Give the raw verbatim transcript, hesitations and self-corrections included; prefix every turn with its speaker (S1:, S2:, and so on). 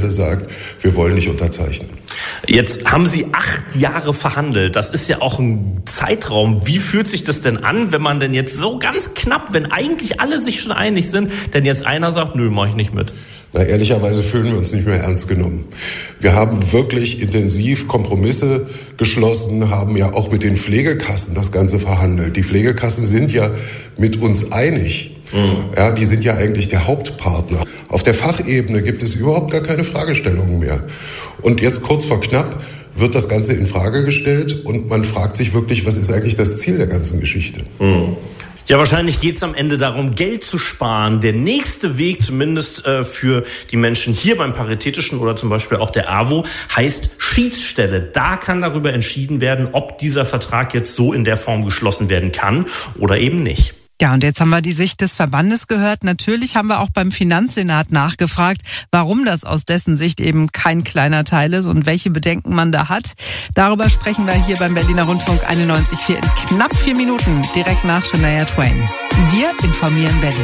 S1: Stelle sagt, wir wollen nicht unterzeichnen.
S2: Jetzt haben Sie acht Jahre verhandelt. Das ist ja auch ein Zeitraum. Wie fühlt sich das denn an, wenn man denn jetzt so ganz knapp, wenn eigentlich alle sich schon einig sind, denn jetzt einer sagt, nö, mach ich nicht mit?
S1: Na, ehrlicherweise fühlen wir uns nicht mehr ernst genommen. Wir haben wirklich intensiv Kompromisse geschlossen, haben ja auch mit den Pflegekassen das Ganze verhandelt. Die Pflegekassen sind ja mit uns einig. Mhm. Ja, die sind ja eigentlich der Hauptpartner. Auf der Fachebene gibt es überhaupt gar keine Fragestellungen mehr. Und jetzt kurz vor knapp wird das Ganze in Frage gestellt und man fragt sich wirklich, was ist eigentlich das Ziel der ganzen Geschichte?
S2: Mhm. Ja, wahrscheinlich geht's am Ende darum, Geld zu sparen. Der nächste Weg, zumindest äh, für die Menschen hier beim Paritätischen oder zum Beispiel auch der A W O, heißt Schiedsstelle. Da kann darüber entschieden werden, ob dieser Vertrag jetzt so in der Form geschlossen werden kann oder eben nicht.
S3: Ja, und jetzt haben wir die Sicht des Verbandes gehört. Natürlich haben wir auch beim Finanzsenat nachgefragt, warum das aus dessen Sicht eben kein kleiner Teil ist und welche Bedenken man da hat. Darüber sprechen wir hier beim Berliner Rundfunk einundneunzig Komma vier in knapp vier Minuten, direkt nach Shania Twain. Wir informieren Berlin.